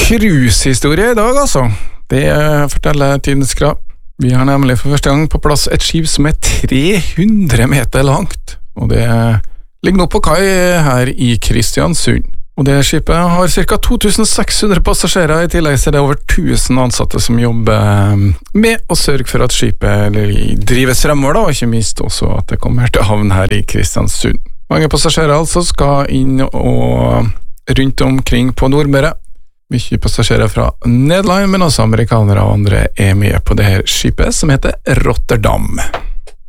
cruisehistorie I dag, altså. Det forteller Tidens Krav. Vi har nemlig for første gang på plass et skip som 300 meter langt, og det ligger nå på kai her I Kristiansund. Og det skipet har ca. 2600 passasjerer, I tillegg så det over 1000 ansatte som jobber med å sørge for at skipet drives fremover, og ikke minst også at det kommer til havn her I Kristiansund. Mange passasjerer altså skal inn og rundt omkring på Nordmøre. Mye passasjerer fra Nederland, men også amerikanere og andre med på det her skipet som heter Rotterdam.